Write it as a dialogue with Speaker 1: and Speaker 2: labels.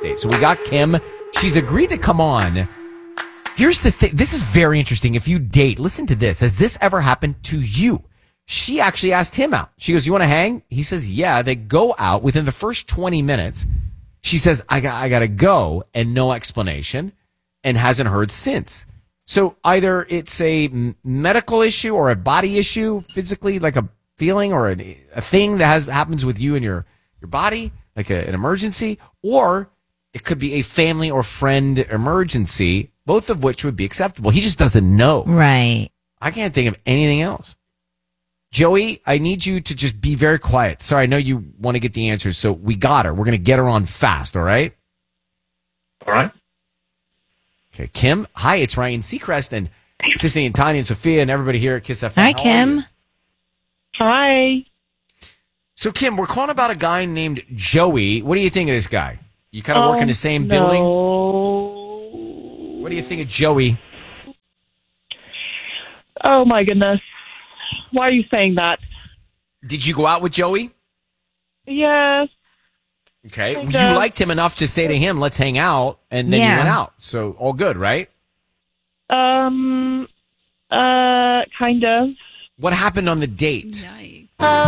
Speaker 1: date. So we got Kim. She's agreed to come on. Here's the thing. This is very interesting. If you date, listen to this. Has this ever happened to you? She actually asked him out. She goes, you want to hang? He says, yeah. They go out within the first 20 minutes. She says, I got to go, and no explanation, and hasn't heard since. So either it's a medical issue or a body issue, physically, like a feeling or a thing that happens with you and your body, like an emergency, or it could be a family or friend emergency, both of which would be acceptable. He just doesn't know.
Speaker 2: Right.
Speaker 1: I can't think of anything else. Joey, I need you to just be very quiet. Sorry, I know you want to get the answers, so we got her. We're going to get her on fast, all right?
Speaker 3: All right.
Speaker 1: Okay, Kim. Hi, it's Ryan Seacrest and Sissy and Tanya and Sophia and everybody here at Kiss FM.
Speaker 2: Hi,
Speaker 1: How are
Speaker 2: Kim.
Speaker 1: you?
Speaker 4: Hi.
Speaker 1: So, Kim, we're calling about a guy named Joey. What do you think of this guy? You kind of work in the same building? What do you think of Joey?
Speaker 4: Oh, my goodness. Why are you saying that?
Speaker 1: Did you go out with Joey?
Speaker 4: Yes.
Speaker 1: Okay.
Speaker 4: Kind
Speaker 1: You
Speaker 4: of.
Speaker 1: liked him enough to say to him, let's hang out, and then you
Speaker 2: Yeah.
Speaker 1: went out. So, all good, right?
Speaker 4: Kind of.
Speaker 1: What happened on the date?
Speaker 5: Yikes.